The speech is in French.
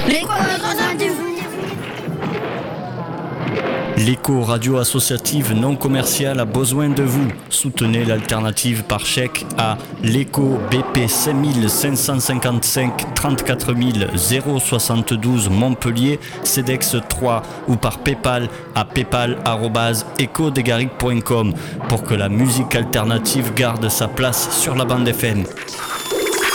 L'écho radio associative non commerciale a besoin de vous. Soutenez l'alternative par chèque à l'écho BP 5555 34 072 Montpellier, CEDEX 3 ou par Paypal à paypal@ecodegaric.com pour que la musique alternative garde sa place sur la bande FM.